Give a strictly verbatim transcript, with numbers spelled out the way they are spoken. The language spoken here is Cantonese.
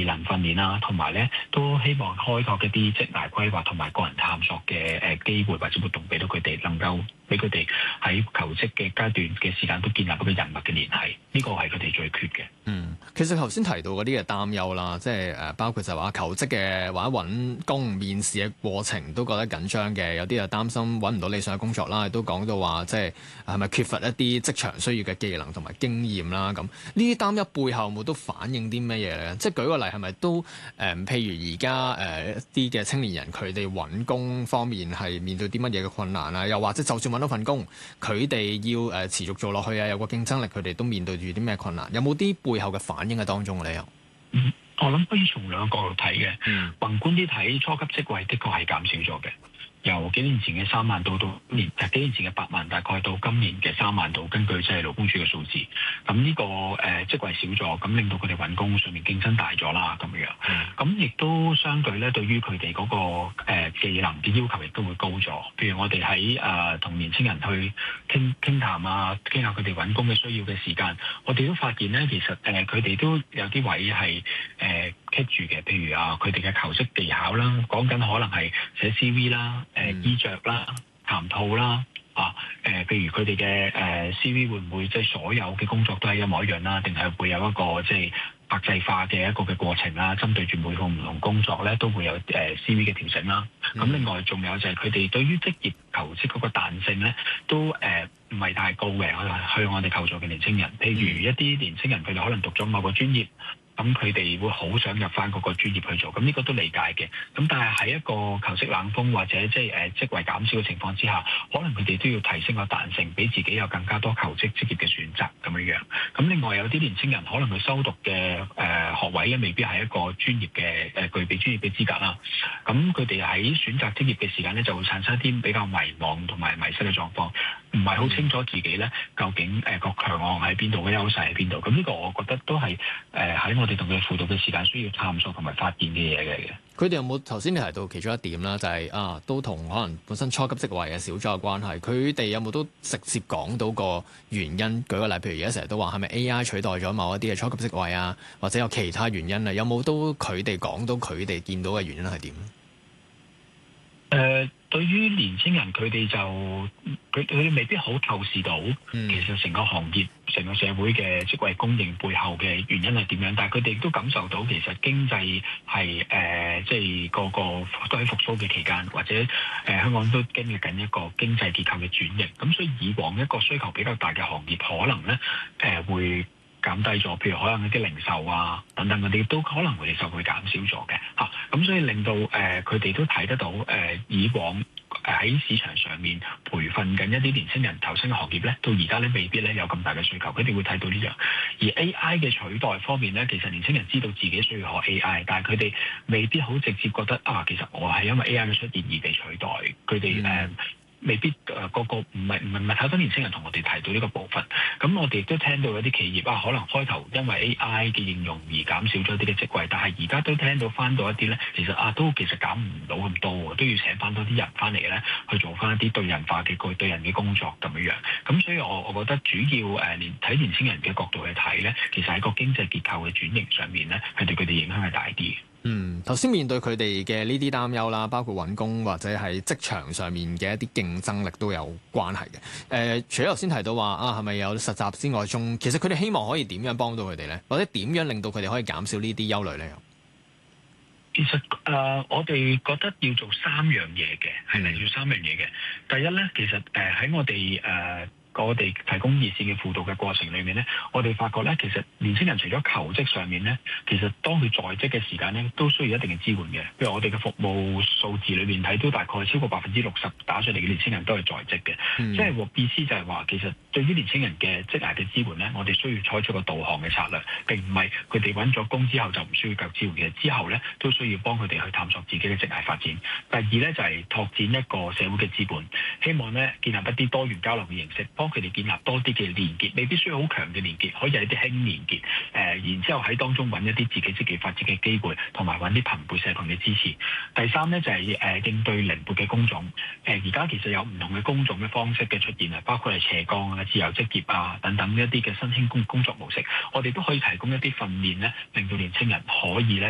技能訓練啦，同埋咧都希望開拓一啲職涯規劃同埋個人探索嘅誒機會或者活動，俾到佢哋能夠俾佢哋喺求職嘅階段嘅時間都建立一個人脈嘅聯繫，呢個係佢哋最缺嘅。 嗯，其實頭先提到嗰啲嘅擔憂啦，即係誒包括就話求職嘅或者揾工面試嘅過程都覺得緊張嘅，有啲又擔心揾唔到理想嘅工作啦，亦都講到話即係係咪缺乏一啲職場需要嘅技能同埋經驗啦。咁呢啲擔憂背後有冇都反映啲乜嘢咧？即係舉個例，係咪都誒、呃、譬如而家誒一啲嘅青年人佢哋揾工方面係面對啲乜嘢嘅困難啊？又或者就算揾到份工，佢哋要誒、呃、持續做落去啊，有個競爭力，佢哋都面對住啲咩困難？有冇啲背後嘅反應喺當中咧？又嗯，我諗可以從兩個角度睇嘅。 嗯， 宏觀啲睇，初級職位的確係減少咗嘅。由幾年前嘅三萬到到年，幾年前嘅八萬，大概到今年嘅三萬度，根據即係勞工處嘅數字。咁呢、這個誒、呃、職位少咗，咁令到佢哋揾工上面競爭大咗啦，咁樣。咁亦都相對咧，對於佢哋嗰個誒、呃、技能嘅要求亦都會高咗。譬如我哋喺誒同年青人去傾傾談啊，傾下佢哋揾工嘅需要嘅時間，我哋都發現咧，其實誒佢哋都有啲位係誒棘住嘅。譬如啊，佢哋嘅求職技巧啦，講緊可能係寫 C V 啦。誒、呃、衣着啦、談吐啦，啊誒、呃，譬如佢哋嘅誒 C V 會唔會即係所有嘅工作都係一模一樣啦？定係會有一個即係客製化嘅一個嘅過程啦？針對住每個唔同工作咧，都會有誒、呃、C V 嘅調整啦。咁、嗯、另外仲有就係佢哋對於職業求職嗰個彈性咧，都誒唔係太高嘅。去去我哋求助嘅年青人，譬如一啲年青人佢哋可能讀咗某個專業。咁佢哋會好想入翻嗰個專業去做，咁呢個都理解嘅。咁但係喺一個求職冷風或者即係誒職位減少嘅情況之下，可能佢哋都要提升個彈性，俾自己有更加多求職職業嘅選擇咁樣樣。咁另外有啲年青人可能佢修讀嘅誒、呃、學位咧，未必係一個專業嘅誒、呃、具備專業嘅資格啦。咁佢哋喺選擇職業嘅時間咧，就會產生一啲比較迷茫同埋迷失嘅狀況，唔係好清楚自己咧究竟誒個強項喺邊度，嘅優勢喺邊度。咁呢個我覺得都係誒喺我哋同佢輔導嘅時間需要探索同埋發現嘅嘢嚟嘅。 佢哋有冇頭先你提到其中一點啦，就係、是、啊都同可能本身初級職位嘅少咗嘅關係。佢哋有冇都直接講到個原因？舉個例，譬如而家成日都話係咪 A I 取代咗某一啲嘅初級職位啊，或者有其他原因啊？有冇都佢哋講到佢哋見到嘅原因係點？ 誒、呃，對於年青人，佢哋就佢佢哋未必好透視到， 嗯、其實成個行業、成個社會嘅職位供應背後嘅原因係點樣。但係佢哋亦都感受到，其實經濟係誒、呃，即係個個都喺復甦嘅期間，或者誒、呃、香港都經歷緊一個經濟結構嘅轉型。咁所以以往一個需求比較大嘅行業，可能咧誒、呃、會減低咗，譬如可能一啲零售啊等等嗰啲，都可能會受佢減少咗嘅嚇。咁、啊、所以令到誒佢哋都睇得到誒、呃、以往喺市場上面培訓緊一啲年輕人投身嘅行業咧，到而家咧未必咧有咁大嘅需求，佢哋會睇到呢樣。而 A I 嘅取代方面咧，其實年輕人知道自己需要學 A I， 但係佢哋未必好直接覺得啊，其實我係因為 A I 嘅出現而被取代。佢哋誒。嗯未必誒、呃、個個唔係唔係唔係太多年青人同我哋提到呢個部分，咁我哋亦都聽到有啲企業啊，可能開頭因為 A I 嘅應用而減少咗啲嘅職位，但係而家都聽到翻到一啲咧，其實啊都其實減唔到咁多，都要請翻多啲人翻嚟咧去做翻一啲對人化嘅個對人嘅工作咁樣樣。咁所以我我覺得主要誒年睇年青人嘅角度去睇咧，其實喺個經濟結構嘅轉型上面咧，係對佢哋影響係大啲。 嗯，頭先面對佢哋嘅呢啲擔憂啦，包括揾工或者喺職場上面嘅一啲競爭力都有關係嘅。誒、呃，除咗頭先提到話啊，係咪有實習之外，仲其實佢哋希望可以點樣幫到佢哋咧，或者點樣令到佢哋可以減少呢啲憂慮咧？ 其實誒、呃，我哋覺得要做三樣嘢嘅，係咪要三樣嘢嘅？第一咧，其實誒喺、呃、我哋誒。呃我哋提供熱線嘅輔導嘅過程裏面咧，我哋發覺咧，其實年輕人除咗求職上面咧，其實當佢在職嘅時間咧，都需要一定嘅支援嘅。譬如我哋嘅服務數字裏面睇到，大概超過百分之六十打上嚟嘅年輕人都係在職嘅。嗯、即係話意思就係話，其實對於年輕人嘅職涯嘅支援咧，我哋需要採取個導航嘅策略，並唔係佢哋揾咗工之後就唔需要夠支援嘅。之後咧都需要幫佢哋去探索自己嘅職涯發展。第二咧就係、是、拓展一個社會嘅資本，希望咧建立一啲多元交流嘅形式。幫佢哋建立多啲嘅連結，未必需要好強嘅連結，可以係一啲輕連結。誒、呃，然之後喺當中揾一啲自己職業發展嘅機會，同埋揾啲朋輩社群嘅支持。第三咧就係、是、誒、呃、應對靈活嘅工種。誒而家其實有唔同嘅工種嘅方式嘅出現啊，包括係斜槓啊、自由職業啊等等一啲嘅新興工工作模式。我哋都可以提供一啲訓練咧，令到年青人可以咧